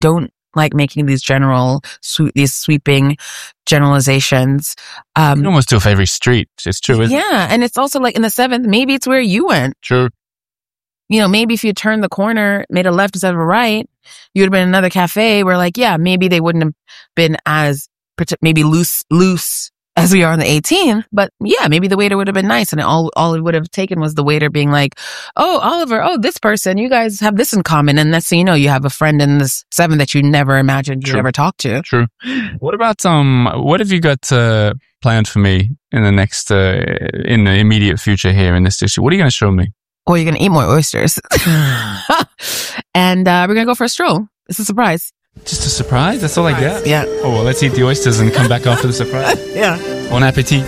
don't like making these these sweeping generalizations. You can almost do it for every street. It's true, isn't it? Yeah. And it's also like in the 7th, maybe it's where you went. True. You know, maybe if you turned the corner, made a left instead of a right, you would have been in another cafe where like, yeah, maybe they wouldn't have been as maybe loose as we are on the 18th, but yeah, maybe the waiter would have been nice, and all it would have taken was the waiter being like, "Oh, Oliver, this person, you guys have this in common," and next thing you know, you have a friend in this 7 that you never imagined you'd ever talk to. True. What about what have you got planned for me in the next in the immediate future here in this district? What are you going to show me? Or you're going to eat more oysters, and we're going to go for a stroll. It's a surprise. Just a surprise? That's all I get? Yeah. Oh, well, let's eat the oysters and come back after the surprise. Yeah. Bon appetit.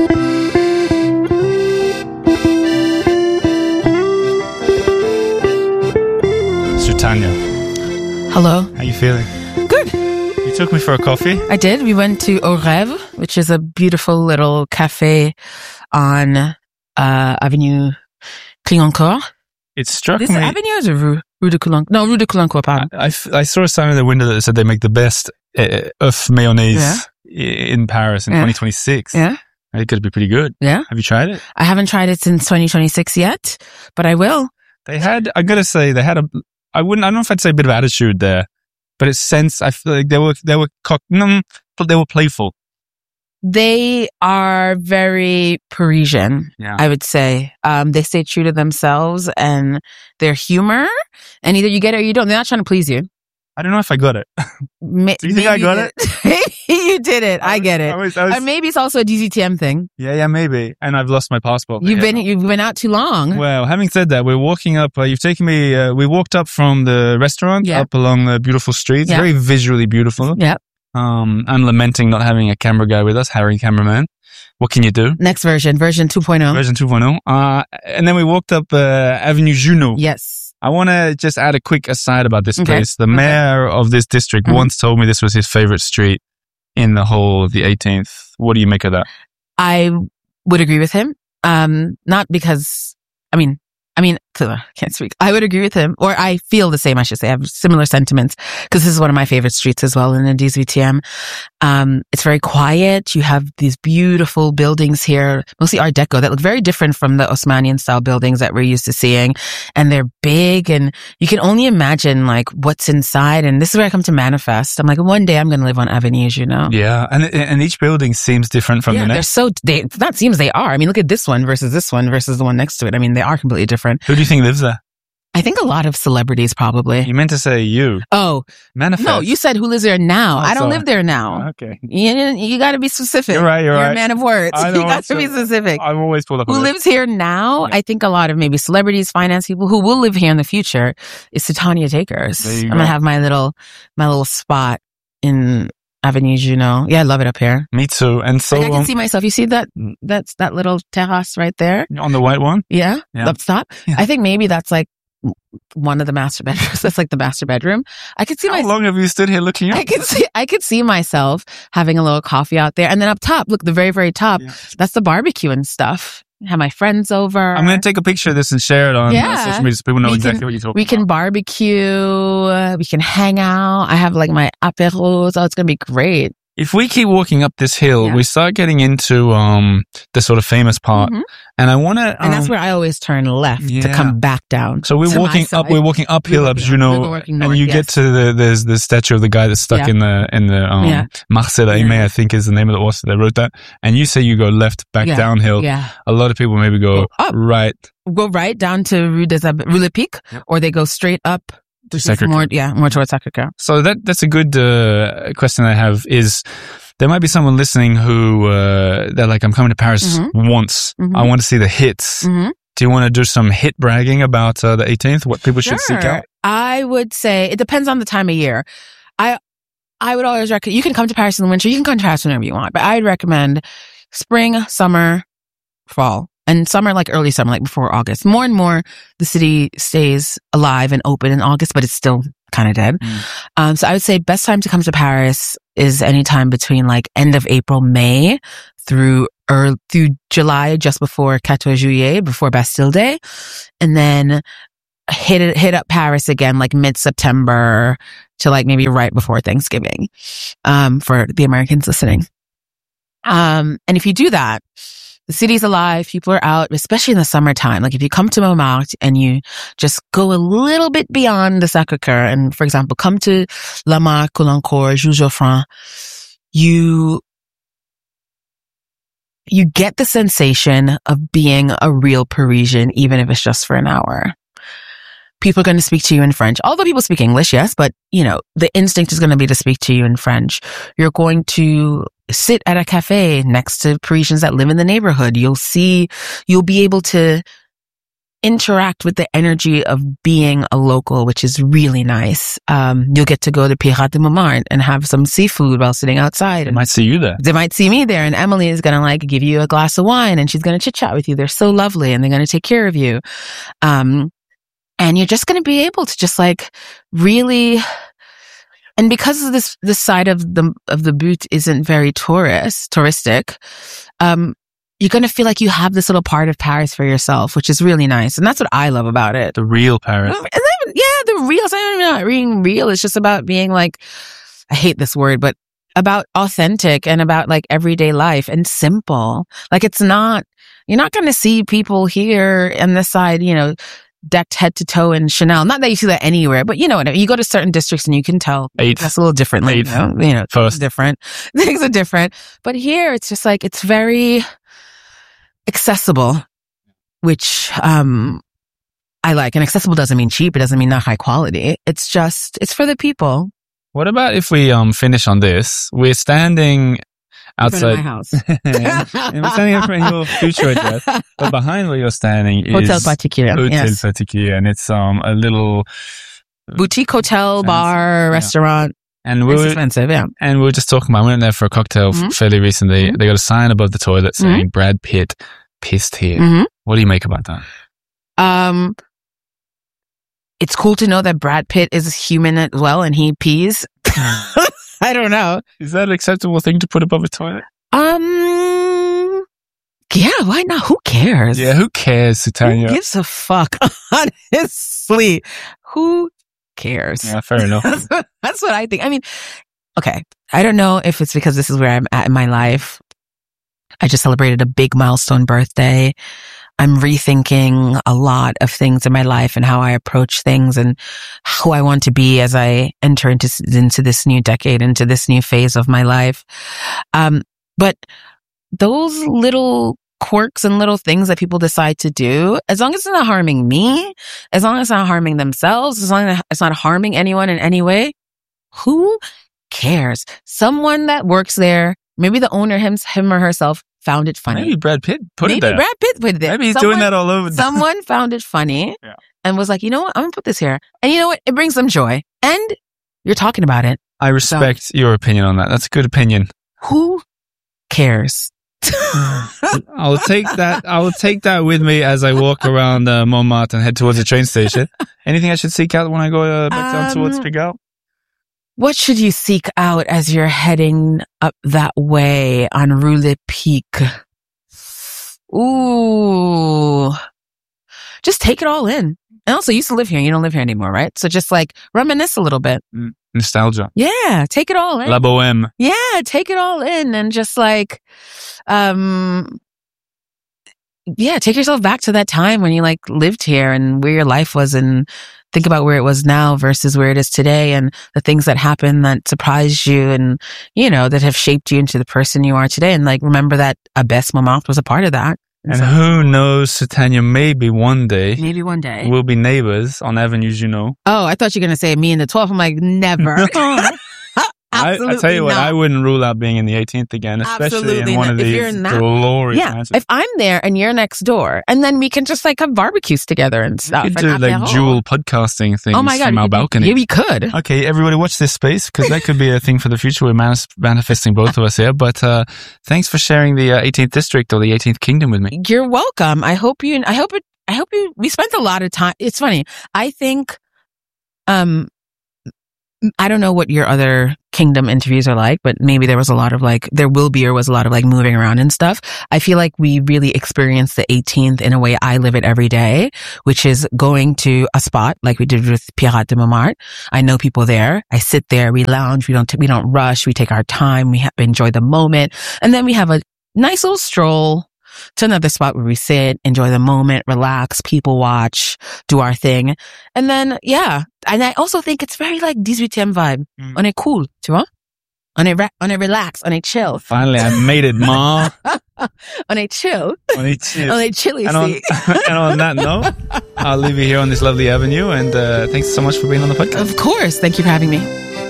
Tanya. Hello. How you feeling? Good. You took me for a coffee? I did. We went to Au Rêve, which is a beautiful little cafe on Avenue Clignancourt. It struck This me. avenue is a Rue de Clignancourt. No, Rue de Clignancourt, pardon. I saw a sign in the window that said they make the best œuf mayonnaise in Paris in 2026. Yeah. I think it'd be pretty good. Yeah. Have you tried it? I haven't tried it since 2026 yet, but I will. They had, I gotta say, I don't know if I'd say a bit of attitude there, but I feel like they were playful. They are very Parisian, I would say. They stay true to themselves and their humor, and either you get it or you don't. They're not trying to please you. I don't know if I got it. Do you think I got it? You did it. I get it. And maybe it's also a DZTM thing. Yeah, maybe. And I've lost my passport. You've been out too long. Well, having said that, we're walking up. You've taken me. We walked up from the restaurant up along the beautiful streets. Very visually beautiful. Yeah. I'm lamenting not having a camera guy with us, Harry cameraman. What can you do? Next version 2.0. Version 2.0. And then we walked up Avenue Junot. Yes. I want to just add a quick aside about this place. The mayor of this district once told me this was his favorite street in the whole of the 18th. What do you make of that? I would agree with him. Not because, I can't speak. I would agree with him, or I feel the same, I should say. I have similar sentiments, because this is one of my favorite streets as well in the DZTM. It's very quiet. You have these beautiful buildings here, mostly Art Deco, that look very different from the Haussmannian style buildings that we're used to seeing. And they're big, and you can only imagine like what's inside. And this is where I come to manifest. I'm like, one day I'm going to live on Avenues, you know? Yeah. And each building seems different from the next. They are. I mean, look at this one versus the one next to it. I mean, they are completely different. Who do you think lives there? I think a lot of celebrities, probably. You meant to say you. Oh. Manifest. No, you said who lives there now. I don't live there now. Okay. You got to be specific. You're right. You're a man of words. You got to be specific. I'm always pulled up. Who lives here now? Yeah. I think a lot of maybe celebrities, finance people who will live here in the future is Titania Takers. I'm going to have my little spot in Avenue Junot. Yeah, I love it up here. Me too. And so I can see myself. You see that little terrace right there? On the white one? Yeah. Up top. Yeah. I think maybe that's like one of the master bedrooms. That's like the master bedroom. I could see How long have you stood here looking up? I could see myself having a little coffee out there. And then up top, look, the very, very top, that's the barbecue and stuff. Have my friends over. I'm going to take a picture of this and share it on social media so people know exactly what you're talking about. We can barbecue. We can hang out. I have like my apéros. Oh, it's going to be great. If we keep walking up this hill, we start getting into the sort of famous part. Mm-hmm. And I want to... and that's where I always turn left to come back down. So we're walking uphill up Junot, and you get to there's the statue of the guy that's stuck in the Marcel Aimé, I think is the name of the author that wrote that. And you say you go left back downhill. Yeah. A lot of people maybe go up. Right. Go right down to Rue Le Pic, or they go straight up. More towards Sacré-Cœur. So that's a good question I have is there might be someone listening who they're like, I'm coming to Paris once. Mm-hmm. I want to see the hits. Mm-hmm. Do you want to do some hit bragging about the 18th? What people should seek out? I would say it depends on the time of year. I would always recommend, you can come to Paris in the winter, you can come to Paris whenever you want, but I'd recommend spring, summer, fall. And summer, like early summer, like before August. More and more, the city stays alive and open in August, but it's still kind of dead. So I would say best time to come to Paris is anytime between like end of April, May through July, just before 14 Juillet, before Bastille Day. And then hit up Paris again, like mid-September to like maybe right before Thanksgiving, for the Americans listening. And if you do that, the city's alive, people are out, especially in the summertime. Like if you come to Montmartre and you just go a little bit beyond the Sacré-Cœur and, for example, come to Lamarck, Caulaincourt, Jules Geoffrin, you get the sensation of being a real Parisian, even if it's just for an hour. People are going to speak to you in French. Although people speak English, yes, but, you know, the instinct is going to be to speak to you in French. You're going to sit at a cafe next to Parisians that live in the neighborhood. You'll be able to interact with the energy of being a local, which is really nice. You'll get to go to Pirates de Montmartre and have some seafood while sitting outside. They might see you there. They might see me there, and Emily is going to like give you a glass of wine and she's going to chit chat with you. They're so lovely and they're going to take care of you. And you're just going to be able to just like really, and because of this side of the Butte isn't very touristic, you're going to feel like you have this little part of Paris for yourself, which is really nice. And that's what I love about it. The real Paris. Yeah, the real. It's not being real. It's just about being like, I hate this word, but about authentic and about like everyday life and simple. Like it's not, you're not going to see people here on this side, you know, decked head to toe in Chanel. Not that you see that anywhere, but you know what? You go to certain districts and you can tell that's a little differently. You know, it's different. Things are different. But here it's just like, it's very accessible, which, I like. And accessible doesn't mean cheap. It doesn't mean not high quality. It's just, it's for the people. What about if we, finish on this? We're standing outside my house. And we're standing in front of your future address, but behind where you're standing is Hotel Particulier. Hotel Particulier, and it's a little boutique hotel, bar, restaurant. And it's expensive, yeah. And we were just talking about, I went there for a cocktail fairly recently. They got a sign above the toilet saying Brad Pitt pissed here. What do you make about that? It's cool to know that Brad Pitt is human as well and he pees. I don't know. Is that an acceptable thing to put above a toilet? Yeah, why not? Who cares? Yeah, who cares, Titania? Who gives a fuck? Honestly, who cares? Yeah, fair enough. That's what I think. I mean, okay, I don't know if it's because this is where I'm at in my life. I just celebrated a big milestone birthday. I'm rethinking a lot of things in my life and how I approach things and who I want to be as I enter into this new decade, into this new phase of my life. But those little quirks and little things that people decide to do, as long as it's not harming me, as long as it's not harming themselves, as long as it's not harming anyone in any way, who cares? Someone that works there, maybe the owner, him or herself, found it funny. Maybe Brad Pitt put it there. Maybe Brad Pitt put it there. Maybe he's doing that all over. Someone found it funny and was like, you know what? I'm going to put this here. And you know what? It brings them joy. And you're talking about it. I respect your opinion on that. That's a good opinion. Who cares? I'll take that with me as I walk around Montmartre and head towards the train station. Anything I should seek out when I go back down towards Pigalle? What should you seek out as you're heading up that way on Rue Le Pic? Ooh. Just take it all in. And also, you used to live here and you don't live here anymore, right? So just like reminisce a little bit. Nostalgia. Yeah, take it all in. La Bohème. Yeah, take it all in and just like, take yourself back to that time when you like lived here and where your life was and think about where it was now versus where it is today and the things that happened that surprised you and, you know, that have shaped you into the person you are today. And like, remember that Abbesse Montmartre was a part of that. And so, who knows, Titania, maybe one day we'll be neighbors on Avenue Junot. Oh, I thought you were going to say me in the 12th. I'm like, never. I tell you what, I wouldn't rule out being in the 18th again, especially in one of these glorious matches. If I'm there and you're next door, and then we can just like have barbecues together and stuff. We could do like dual podcasting things from our balcony. Yeah, we could. Okay, everybody watch this space because that could be a thing for the future. We're manifesting both of us here. But thanks for sharing the 18th district or the 18th kingdom with me. You're welcome. I hope you, we spent a lot of time. It's funny. I think, I don't know what your other kingdom interviews are like, but maybe there was a lot of moving around and stuff. I feel like we really experienced the 18th in a way I live it every day, which is going to a spot like we did with Pirates de Montmartre. I know people there. I sit there, we lounge, we don't rush, we take our time, we enjoy the moment. And then we have a nice little stroll to another spot where we sit, enjoy the moment, relax, people watch, do our thing. And then, yeah. And I also think it's very like 18e vibe. On est cool, tu vois? On est relax, on est chill. Finally, I made it, Ma. On est chill. On est chill. On est chilly. And on that note, I'll leave you here on this lovely avenue. And thanks so much for being on the podcast. Of course. Thank you for having me.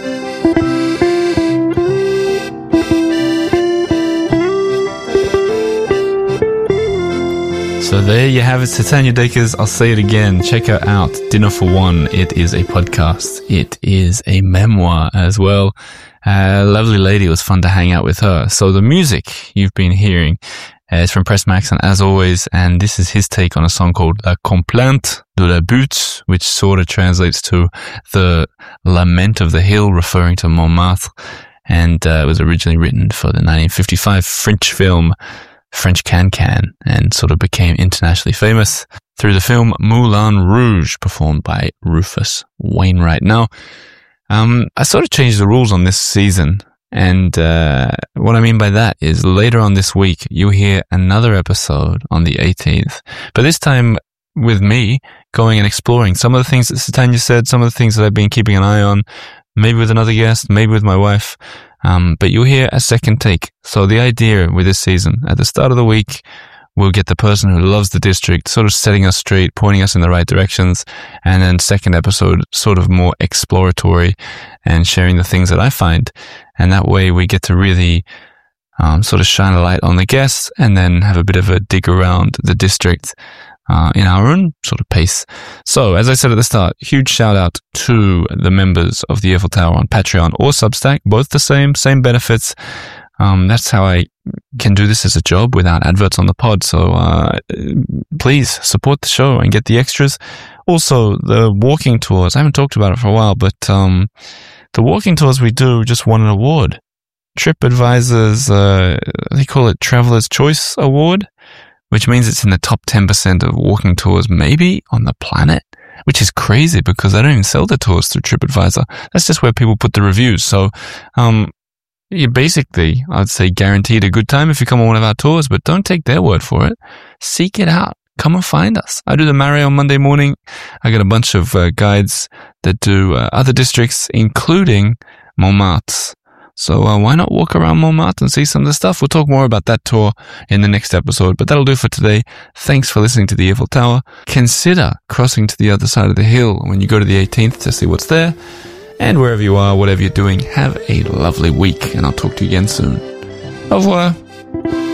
So there you have it, Titania Dakers. I'll say it again. Check her out. Dinner for One. It is a podcast. It is a memoir as well. Lovely lady. It was fun to hang out with her. So the music you've been hearing is from Pressmax, and as always, and this is his take on a song called La Complainte de la Butte, which sort of translates to the Lament of the Hill, referring to Montmartre. And it was originally written for the 1955 French film French Can-Can, and sort of became internationally famous through the film Moulin Rouge, performed by Rufus Wainwright. Now, I sort of changed the rules on this season, and what I mean by that is later on this week, you'll hear another episode on the 18th, but this time with me going and exploring some of the things that Titania said, some of the things that I've been keeping an eye on, maybe with another guest, maybe with my wife. But you'll hear a second take. So the idea with this season, at the start of the week, we'll get the person who loves the district sort of setting us straight, pointing us in the right directions. And then second episode, sort of more exploratory and sharing the things that I find. And that way we get to really sort of shine a light on the guests and then have a bit of a dig around the district in our own sort of pace. So, as I said at the start, huge shout out to the members of the Eiffel Tower on Patreon or Substack, both the same benefits. That's how I can do this as a job without adverts on the pod. So, please support the show and get the extras. Also, the walking tours, I haven't talked about it for a while, but, the walking tours we do just won an award. TripAdvisor's, they call it Traveler's Choice Award, which means it's in the top 10% of walking tours maybe on the planet, which is crazy because they don't even sell the tours through TripAdvisor. That's just where people put the reviews. So, you basically, I'd say, guaranteed a good time if you come on one of our tours, but don't take their word for it. Seek it out. Come and find us. I do the Marais on Monday morning. I got a bunch of guides that do other districts, including Montmartre. So why not walk around Montmartre and see some of the stuff? We'll talk more about that tour in the next episode, but that'll do for today. Thanks for listening to the Eiffel Tower. Consider crossing to the other side of the hill when you go to the 18th to see what's there. And wherever you are, whatever you're doing, have a lovely week, and I'll talk to you again soon. Au revoir.